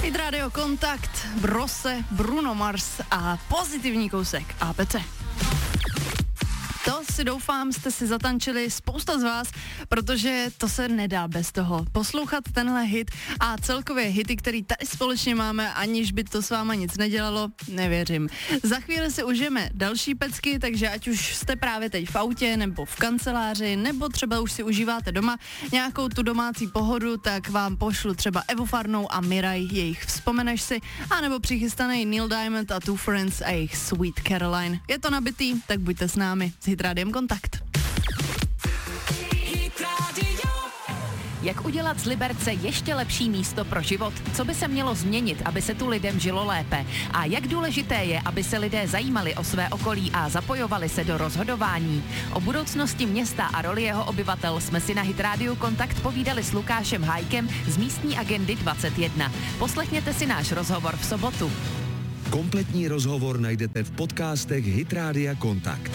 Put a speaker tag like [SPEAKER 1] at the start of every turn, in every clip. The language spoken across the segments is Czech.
[SPEAKER 1] Hit Radio Kontakt, Brose, Bruno Mars a pozitivní kousek APC. To si doufám, jste si zatančili spousta z vás, protože to se nedá bez toho. Poslouchat tenhle hit a celkově hity, který tady společně máme, aniž by to s váma nic nedělalo, nevěřím. Za chvíli si užijeme další pecky, takže ať už jste právě teď v autě, nebo v kanceláři, nebo třeba už si užíváte doma nějakou tu domácí pohodu, tak vám pošlu třeba Evu Farnou a Miraj, jejich Vzpomeneš si, anebo přichystaný Neil Diamond a Two Friends a jejich Sweet Caroline. Je to nabitý, tak buďte s námi. Hit Rádiem Kontakt.
[SPEAKER 2] Jak udělat z Liberce ještě lepší místo pro život? Co by se mělo změnit, aby se tu lidem žilo lépe? A jak důležité je, aby se lidé zajímali o své okolí a zapojovali se do rozhodování? O budoucnosti města a roli jeho obyvatel jsme si na Hit Radio Kontakt povídali s Lukášem Hájkem z místní agendy 21. Poslechněte si náš rozhovor v sobotu.
[SPEAKER 3] Kompletní rozhovor najdete v podcastech Hit Rádia Kontakt.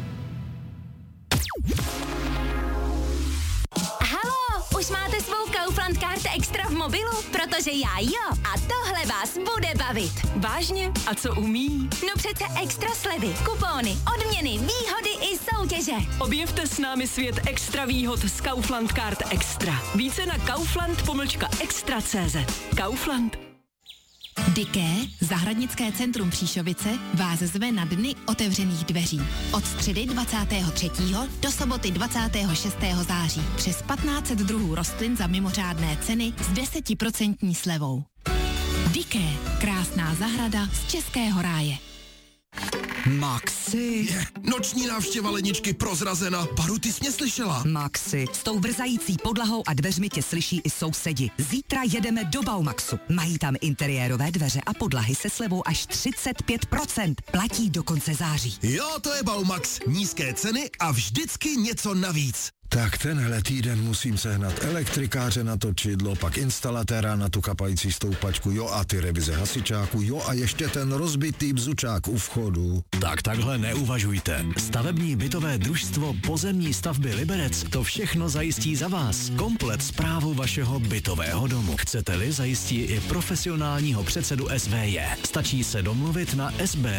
[SPEAKER 4] Už máte svou Kaufland Card Extra v mobilu? Protože já jo. A tohle vás bude bavit.
[SPEAKER 5] Vážně? A co umí?
[SPEAKER 4] No přece extra slevy, kupóny, odměny, výhody i soutěže.
[SPEAKER 5] Objevte s námi svět extra výhod z Kaufland Card Extra. Více na kaufland-extra.cz. Kaufland.
[SPEAKER 6] Diké, Zahradnické centrum Příšovice, vás zve na dny otevřených dveří. Od středy 23. do soboty 26. září. Přes 1500 druhů rostlin za mimořádné ceny s 10% slevou. Diké, krásná zahrada z Českého ráje.
[SPEAKER 7] Maxi.
[SPEAKER 8] Noční návštěva ledničky prozrazena. Paru, ty jsi mě slyšela?
[SPEAKER 7] Maxi, s tou vrzající podlahou a dveřmi tě slyší i sousedi. Zítra jedeme do Baumaxu. Mají tam interiérové dveře a podlahy se slevou až 35%. Platí do konce září.
[SPEAKER 8] Jo, to je Baumax. Nízké ceny a vždycky něco navíc.
[SPEAKER 9] Tak tenhle týden musím sehnat elektrikáře na točidlo, pak instalatéra na tu kapající stoupačku, jo a ty revize hasičáku, jo a ještě ten rozbitý bzučák u vchodu.
[SPEAKER 10] Tak takhle neuvažujte. Stavební bytové družstvo Pozemní stavby Liberec to všechno zajistí za vás. Komplet správu vašeho bytového domu. Chcete-li, zajistí i profesionálního předsedu SVJ. Stačí se domluvit na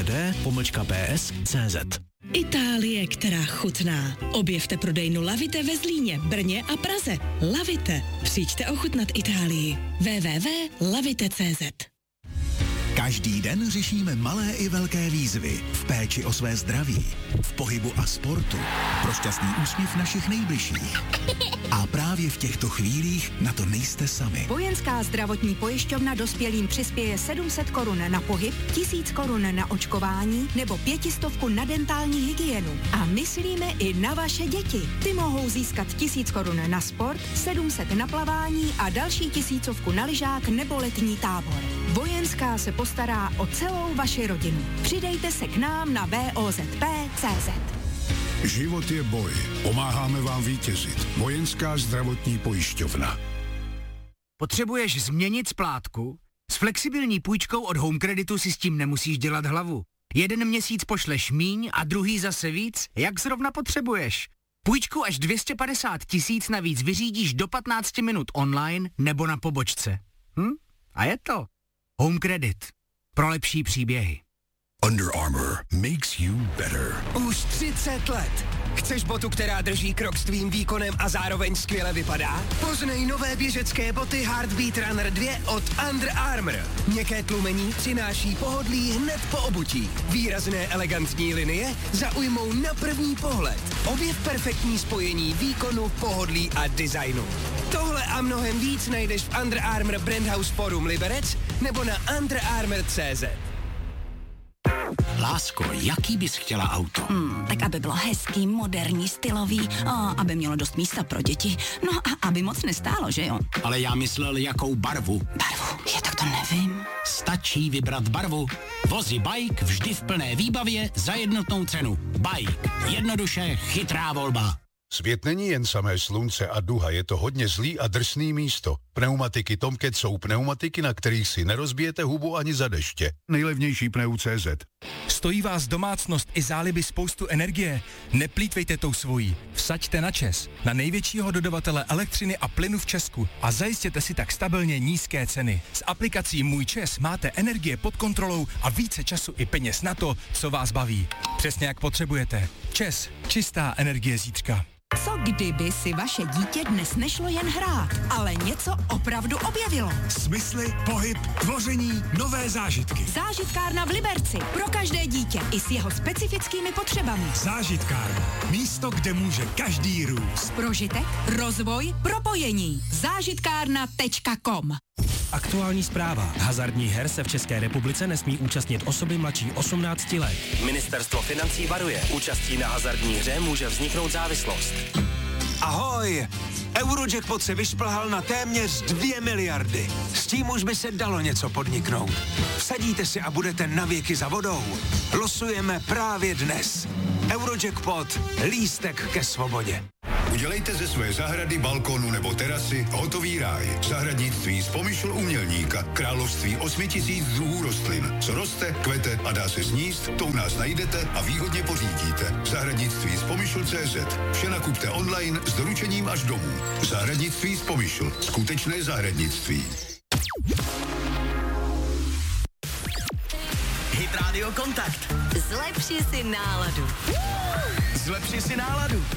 [SPEAKER 10] sbd-ps.cz.
[SPEAKER 11] Itálie, která chutná. Objevte prodejnu Lavite ve Zlíně, Brně a Praze. Lavite. Přijďte ochutnat Itálii. www.lavite.cz.
[SPEAKER 12] Každý den řešíme malé i velké výzvy v péči o své zdraví, v pohybu a sportu, pro šťastný úsměv našich nejbližších. A právě v těchto chvílích na to nejste sami.
[SPEAKER 13] Vojenská zdravotní pojišťovna dospělým přispěje 700 korun na pohyb, 1000 korun na očkování nebo 500 na dentální hygienu. A myslíme i na vaše děti. Ty mohou získat 1000 korun na sport, 700 na plavání a další 1000 na lyžák nebo letní tábor. Vojenská se postará o celou vaši rodinu. Přidejte se k nám na VOZP.cz.
[SPEAKER 14] Život je boj. Pomáháme vám vítězit. Vojenská zdravotní pojišťovna.
[SPEAKER 15] Potřebuješ změnit splátku? S flexibilní půjčkou od Home Creditu si s tím nemusíš dělat hlavu. Jeden měsíc pošleš míň a druhý zase víc, jak zrovna potřebuješ. Půjčku až 250 000 navíc vyřídíš do 15 minut online nebo na pobočce. A je to Home Credit. Pro lepší příběhy.
[SPEAKER 8] Under Armour makes you better.
[SPEAKER 16] Už 30 let. Chceš botu, která drží krok s tvým výkonem a zároveň skvěle vypadá? Poznej nové běžecké boty Heartbeat Runner 2 od Under Armour. Měkké tlumení přináší pohodlí hned po obutí. Výrazné elegantní linie zaujmou na první pohled. Objev perfektní spojení výkonu, pohodlí a designu. Tohle a mnohem víc najdeš v Under Armour Brandhouse Forum Liberec nebo na underarmour.cz.
[SPEAKER 17] Lásko, jaký bys chtěla auto?
[SPEAKER 18] Tak aby bylo hezký, moderní, stylový, aby mělo dost místa pro děti, no a aby moc nestálo, že jo?
[SPEAKER 17] Ale já myslel, jakou barvu.
[SPEAKER 18] Barvu? Tak to nevím.
[SPEAKER 17] Stačí vybrat barvu. Vozy Bike vždy v plné výbavě za jednotnou cenu. Bike. Jednoduše chytrá volba.
[SPEAKER 14] Svět není jen samé slunce a duha, je to hodně zlý a drsný místo. Pneumatiky Tomcat jsou pneumatiky, na kterých si nerozbijete hubu ani za deště. Nejlevnější pneu.cz.
[SPEAKER 19] Stojí vás domácnost i záliby spoustu energie? Neplýtvejte tou svojí. Vsaďte na ČEZ, na největšího dodavatele elektřiny a plynu v Česku a zajistěte si tak stabilně nízké ceny. S aplikací Můj ČEZ máte energie pod kontrolou a více času i peněz na to, co vás baví. Přesně jak potřebujete. ČEZ, čistá energie zítřka.
[SPEAKER 13] Co kdyby si vaše dítě dnes nešlo jen hrát, ale něco opravdu objevilo?
[SPEAKER 8] Smysly, pohyb, tvoření, nové zážitky.
[SPEAKER 13] Zážitkárna v Liberci. Pro každé dítě i s jeho specifickými potřebami.
[SPEAKER 8] Zážitkárna. Místo, kde může každý růst.
[SPEAKER 13] Prožitek, rozvoj, propojení. Zážitkárna.com.
[SPEAKER 19] Aktuální zpráva. Hazardních her se v České republice nesmí účastnit osoby mladší 18 let.
[SPEAKER 20] Ministerstvo financí varuje. Účastí na hazardní hře může vzniknout závislost.
[SPEAKER 21] Ahoj! Eurojackpot se vyšplhal na téměř 2 miliardy. S tím už by se dalo něco podniknout. Vsadíte si a budete navěky za vodou. Losujeme právě dnes. Eurojackpot. Lístek ke svobodě.
[SPEAKER 14] Udělejte ze své zahrady, balkónu nebo terasy hotový ráj. Zahradnictví z Pomyšl umělníka. Království 8000 druhů rostlin. Co roste, kvete a dá se sníst, to u nás najdete a výhodně pořídíte. Zahradnictví z Pomyšl.cz. Vše nakupte online s doručením až domů. Zahradnictví z Pomyšl. Skutečné zahradnictví.
[SPEAKER 20] Hit Radio Kontakt.
[SPEAKER 4] Zlepši si náladu.
[SPEAKER 20] Zlepši si náladu.